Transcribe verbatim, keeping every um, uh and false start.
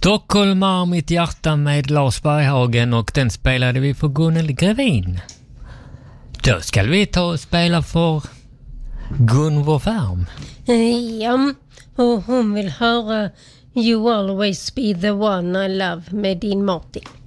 Stockholm är mitt hjärta med Lars Berghagen, och den spelade vi för Gunnel Grevin. Då ska vi ta och spela för Gunvor Färm. Ja, och hon vill höra You Always Be The One I Love med din Martin.